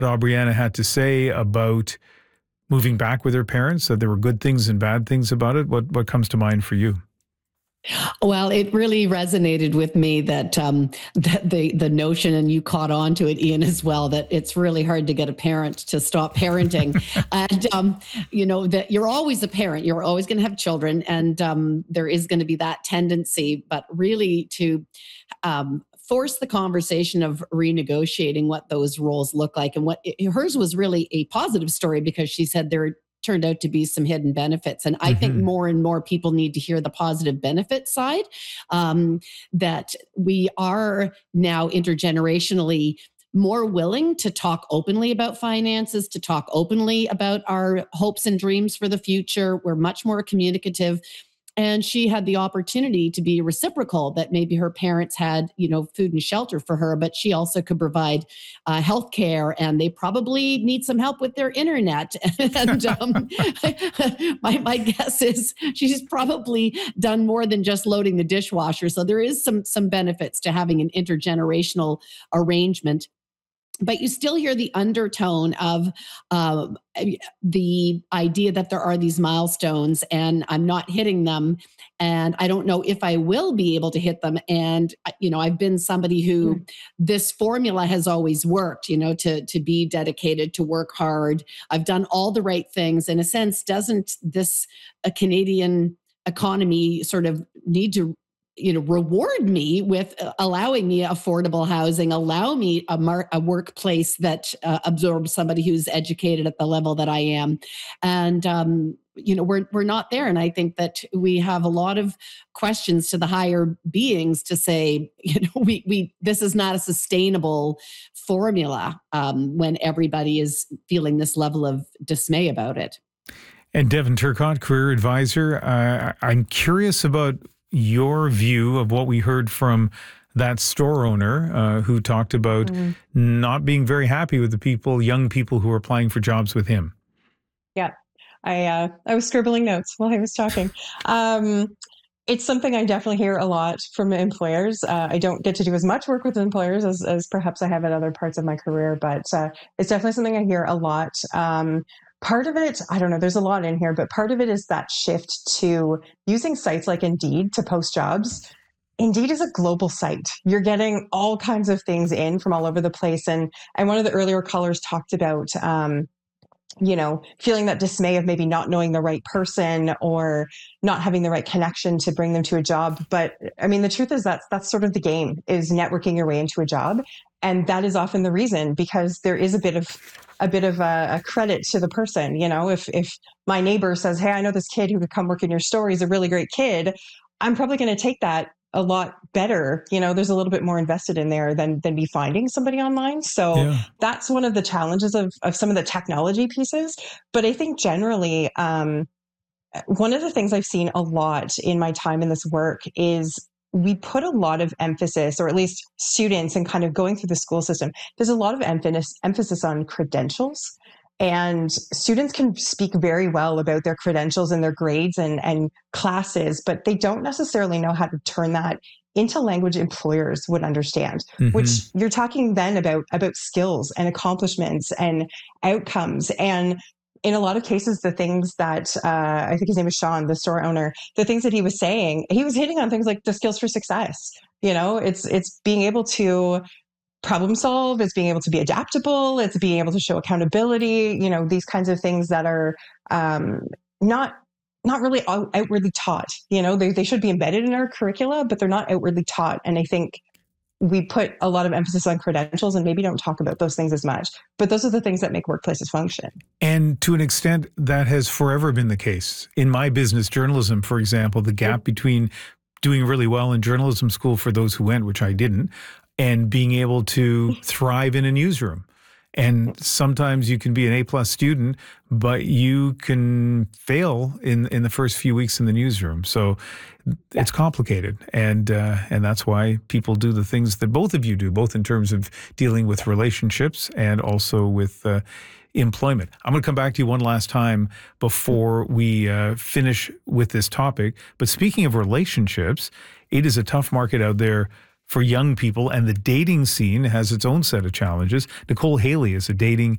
Aubriana had to say about moving back with her parents, that there were good things and bad things about it. What comes to mind for you? Well, it really resonated with me that that the notion, and you caught on to it, Ian, as well, that it's really hard to get a parent to stop parenting, and that you're always a parent, you're always going to have children, and there is going to be that tendency, but really to force the conversation of renegotiating what those roles look like, and hers was really a positive story because she said there turned out to be some hidden benefits. And I think more and more people need to hear the positive benefit side, that we are now intergenerationally more willing to talk openly about finances, to talk openly about our hopes and dreams for the future. We're much more communicative. And she had the opportunity to be reciprocal, that maybe her parents had, food and shelter for her, but she also could provide health care, and they probably need some help with their internet. And my guess is she's probably done more than just loading the dishwasher. So there is some benefits to having an intergenerational arrangement. But you still hear the undertone of the idea that there are these milestones and I'm not hitting them. And I don't know if I will be able to hit them. And, I've been somebody who this formula has always worked, to be dedicated, to work hard. I've done all the right things. In a sense, doesn't this a Canadian economy sort of need to reward me with allowing me affordable housing, allow me a workplace that absorbs somebody who's educated at the level that I am. And, we're not there. And I think that we have a lot of questions to the higher beings to say, this is not a sustainable formula when everybody is feeling this level of dismay about it. And Devin Turcotte, career advisor, I'm curious about your view of what we heard from that store owner who talked about not being very happy with the young people who were applying for jobs with him. Yeah, I was scribbling notes while I was talking. It's something I definitely hear a lot from employers. I don't get to do as much work with employers as perhaps I have at other parts of my career, but it's definitely something I hear a lot. Part of it, I don't know, there's a lot in here, but part of it is that shift to using sites like Indeed to post jobs. Indeed is a global site. You're getting all kinds of things in from all over the place. And one of the earlier callers talked about, feeling that dismay of maybe not knowing the right person or not having the right connection to bring them to a job. But I mean, the truth is that's sort of the game, is networking your way into a job. And that is often the reason, because there is a bit of a credit to the person. If my neighbor says, hey, I know this kid who could come work in your store, he's a really great kid, I'm probably going to take that a lot better. There's a little bit more invested in there than me finding somebody online. So that's one of the challenges of some of the technology pieces. But I think generally, one of the things I've seen a lot in my time in this work is we put a lot of emphasis, or at least students, and kind of going through the school system, there's a lot of emphasis on credentials. And students can speak very well about their credentials and their grades and classes, but they don't necessarily know how to turn that into language employers would understand, which you're talking then about skills and accomplishments and outcomes. And in a lot of cases, the things that I think his name is Sean, the store owner, the things that he was saying, he was hitting on things like the skills for success. It's being able to problem solve, it's being able to be adaptable, it's being able to show accountability, these kinds of things that are not really outwardly taught. They should be embedded in our curricula, but they're not outwardly taught. And I think we put a lot of emphasis on credentials and maybe don't talk about those things as much. But those are the things that make workplaces function. And to an extent, that has forever been the case. In my business, journalism, for example, the gap between doing really well in journalism school for those who went, which I didn't, and being able to thrive in a newsroom. And sometimes you can be an A+ student, but you can fail in the first few weeks in the newsroom. So it's complicated. And that's why people do the things that both of you do, both in terms of dealing with relationships and also with employment. I'm going to come back to you one last time before we finish with this topic. But speaking of relationships, it is a tough market out there for young people, and the dating scene has its own set of challenges. Nicole Haley is a dating